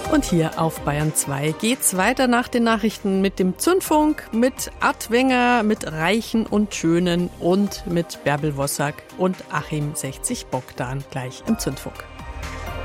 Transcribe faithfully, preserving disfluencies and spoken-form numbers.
Und hier auf Bayern zwei geht's weiter nach den Nachrichten mit dem Zündfunk, mit Art Wenger, mit Reichen und Schönen und mit Bärbel Wossack und Achim sechzig Bogdan gleich im Zündfunk.